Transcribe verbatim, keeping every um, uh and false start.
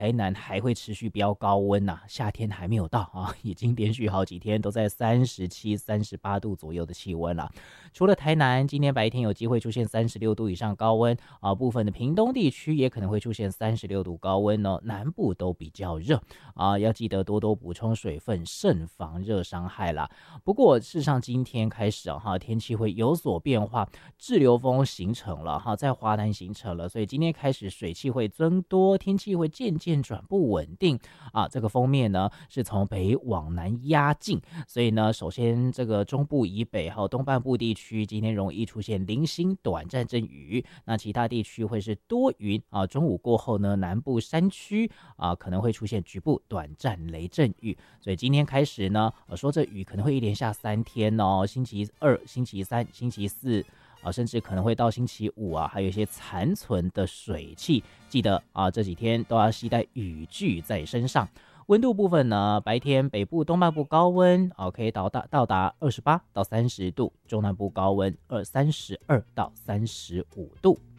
台南还会持续飙高温呐、啊，夏天还没有到啊，已经连续好几天都在三十七、三十八度左右的气温了。除了台南，今天白天有机会出现三十六度以上高温啊，部分的屏东地区也可能会出现三十六度高温哦，南部都比较热啊，要记得多多补充水分，慎防热伤害啦。不过事实上，今天开始啊，哈，天气会有所变化，滞留锋形成了哈，在华南形成了，所以今天开始水汽会增多，天气会渐渐转不稳定啊。这个锋面呢是从北往南压境，所以呢，首先这个中部以北还有东半部地区，今天容易出现零星短暂阵雨，那其他地区会是多云啊。中午过后呢，南部山区啊可能会出现局部短暂雷阵雨，所以今天开始呢，我说这雨可能会一连下三天哦，星期二、星期三、星期四。啊，甚至可能会到星期五啊，还有一些残存的水汽，记得啊，这几天都要携带雨具在身上。温度部分呢，白天北部东半部高温啊，可以到达到达二十八到三十度，中南部高温二三十二到三十五度。